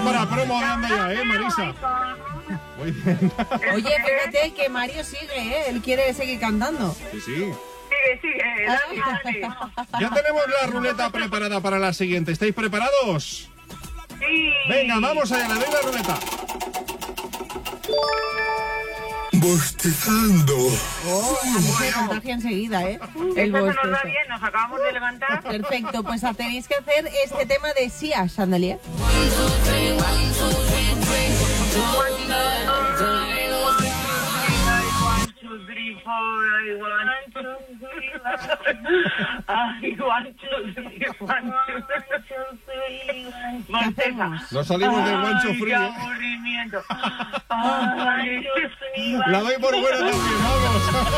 para promo de Anda Ya, Marisa. Muy bien. Oye, fíjate que Mario sigue, él quiere seguir cantando. Sí, sí. Sigue, dale. Ya tenemos la ruleta preparada para la siguiente. ¿Estáis preparados? Sí. Venga, vamos allá, le doy la ruleta. Bostezando. A mí se contagia enseguida, ¿eh? El Esto se nos bostezo. da bien, nos acabamos de levantar. Perfecto, pues tenéis que hacer este tema de Sia, Chandelier. No salimos del guancho frío. ¡Qué aburrimiento! Ay, La doy por buena también, vamos.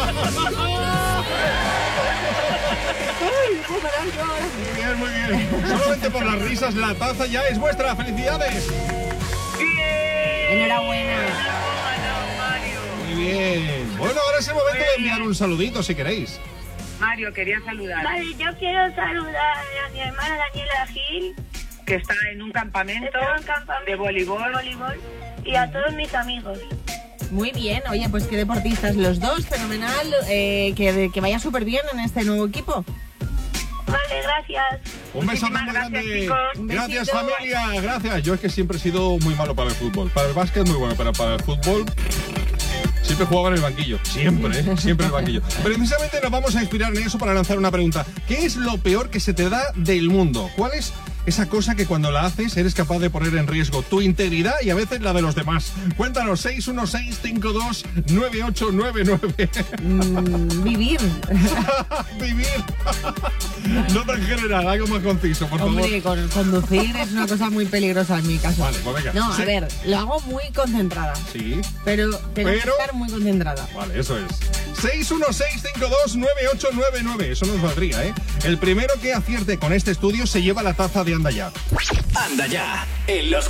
Muy bien, muy bien. Solamente por las risas, la taza ya es vuestra. ¡Felicidades! Enhorabuena. Muy bien. Bueno, ahora es el momento de enviar un saludito, si queréis. Mario, quería saludar. Vale, yo quiero saludar a mi hermana Daniela Gil, Que está en un campamento, está en un campamento de voleibol. y a todos mis amigos. Muy bien, oye, pues qué deportistas los dos, fenomenal, que vaya súper bien en este nuevo equipo. Vale, gracias. Un beso muy Muchísimas gracias, grande. chicos. Un Gracias, besito. familia. Gracias. Yo es que siempre he sido muy malo para el fútbol. Para el básquet muy bueno, pero para el fútbol siempre jugaba en el banquillo. Siempre, ¿eh? Siempre en el banquillo. Precisamente nos vamos a inspirar en eso para lanzar una pregunta. ¿Qué es lo peor que se te da del mundo? ¿Cuál es esa cosa que cuando la haces eres capaz de poner en riesgo tu integridad y a veces la de los demás? Cuéntanos, 616-52-9899. Vivir. Vivir. No tan general, algo más conciso, por favor. Hombre, conducir es una cosa muy peligrosa en mi caso. Vale, pues venga. No, a Sí. ver, lo hago muy concentrada, Sí. pero tengo que estar muy concentrada. Vale, eso es. 616-52-9899. Eso nos valdría, ¿eh? El primero que acierte con este estudio se lleva la taza de Anda Ya. Anda Ya, en los